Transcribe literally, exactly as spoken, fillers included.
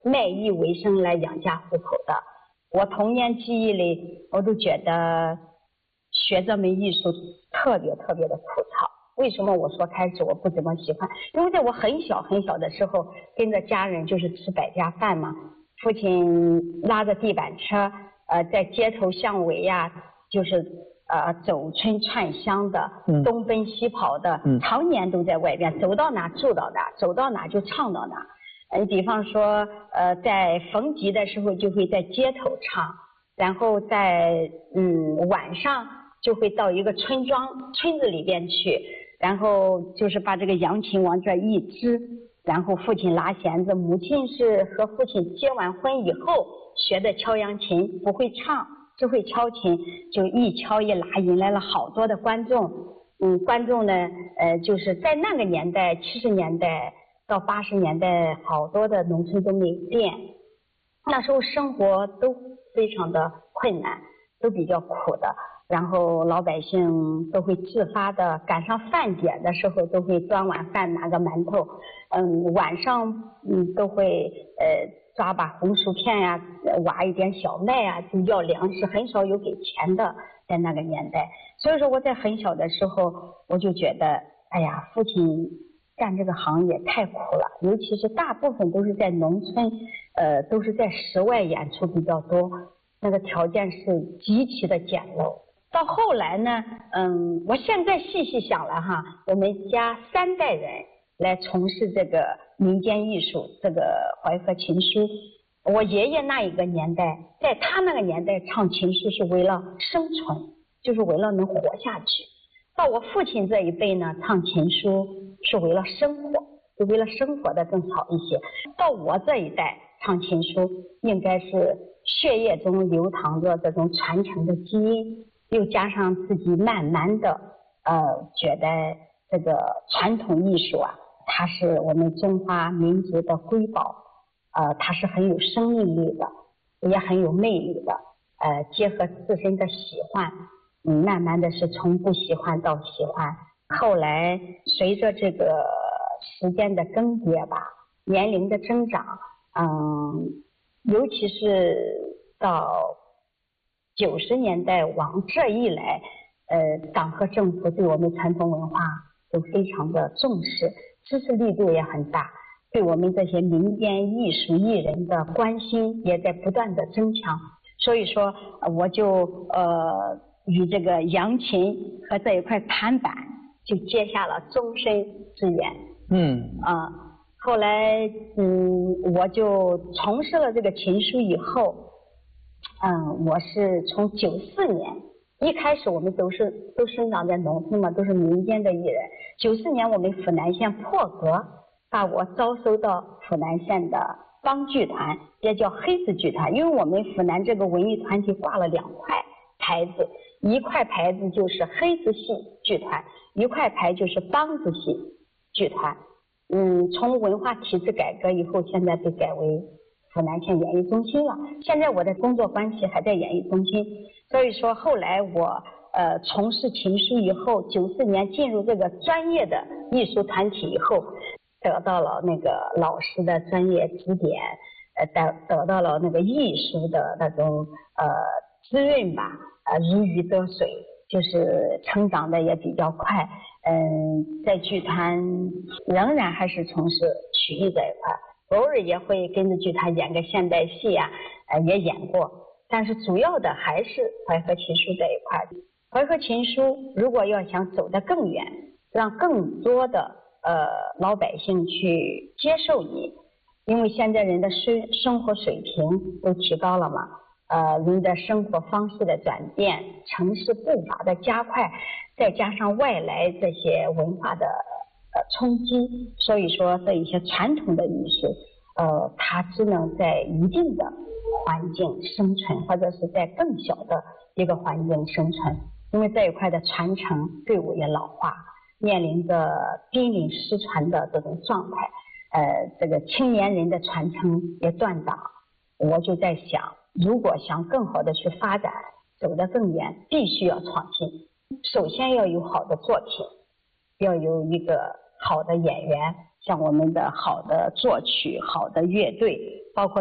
卖艺为生来养家糊口的。我童年记忆里，我都觉得学这门艺术特别特别的枯燥。为什么我说开始我不怎么喜欢？因为在我很小很小的时候，跟着家人就是吃百家饭嘛，父亲拉着地板车，呃，在街头巷尾呀，就是呃走村串乡的， 嗯、 东奔西跑的， 嗯、 常年都在外边，走到哪住到哪，走到哪就唱到哪。呃，比方说，呃，在逢集的时候就会在街头唱，然后在嗯晚上就会到一个村庄村子里边去。然后就是把这个扬琴往这一支，然后父亲拉弦子，母亲是和父亲结完婚以后学的敲扬琴，不会唱，只会敲琴，就一敲一拉，引来了好多的观众。嗯，观众呢，呃，就是在那个年代，七十年代到八十年代，好多的农村都没有电，那时候生活都非常的困难，都比较苦的。然后老百姓都会自发的赶上饭点的时候都会端碗饭拿个馒头，嗯，晚上嗯都会呃抓把红薯片呀、啊，挖一点小麦啊，就要粮食，很少有给钱的，在那个年代。所以说我在很小的时候我就觉得，哎呀，父亲干这个行业太苦了，尤其是大部分都是在农村，呃，都是在室外演出比较多，那个条件是极其的简陋。到后来呢，嗯，我现在细细想了哈，我们家三代人来从事这个民间艺术，这个淮河琴书。我爷爷那一个年代，在他那个年代唱琴书是为了生存，就是为了能活下去。到我父亲这一辈呢，唱琴书是为了生活，就为了生活的更好一些。到我这一代唱琴书，应该是血液中流淌着这种传承的基因。又加上自己慢慢的呃觉得这个传统艺术啊，它是我们中华民族的瑰宝，呃它是很有生命力的，也很有魅力的，呃结合自身的喜欢，嗯慢慢的是从不喜欢到喜欢。后来随着这个时间的更迭吧，年龄的增长，嗯尤其是到九十年代往这一来，呃，党和政府对我们传统文化都非常的重视，支持力度也很大，对我们这些民间艺术艺人的关心也在不断的增强。所以说，我就呃与这个扬琴和这一块盘板就结下了终身之缘。嗯啊、呃，后来嗯，我就从事了这个琴书以后。嗯，我是从九四年，一开始我们都是都生长在农村嘛，都是民间的艺人。九四年我们府南县破格把我招收到府南县的帮剧团，也叫黑子剧团，因为我们府南这个文艺团体挂了两块牌子，一块牌子就是黑子戏剧团，一块牌就是梆子戏剧团。嗯，从文化体制改革以后，现在被改为府南县演艺中心了。现在我的工作关系还在演艺中心，所以说后来我呃从事琴书以后，九四年进入这个专业的艺术团体以后，得到了那个老师的专业指点，呃得得到了那个艺术的那种呃滋润吧，呃如鱼得水，就是成长的也比较快。嗯，在剧团仍然还是从事曲艺这一块，偶尔也会跟着剧团演个现代戏啊，呃也演过，但是主要的还是淮河琴书这一块。淮河琴书如果要想走得更远，让更多的呃老百姓去接受你，因为现在人的生生活水平都提高了嘛，呃人的生活方式的转变，城市步伐的加快，再加上外来这些文化的呃冲击，所以说这一些传统的艺术呃它只能在一定的环境生存，或者是在更小的一个环境生存。因为这一块的传承队伍也老化，面临着濒临失传的这种状态，呃这个青年人的传承也断档。我就在想，如果想更好的去发展，走得更远，必须要创新。首先要有好的作品，要有一个好的演员， 像我们的好的作曲、好的乐队，包括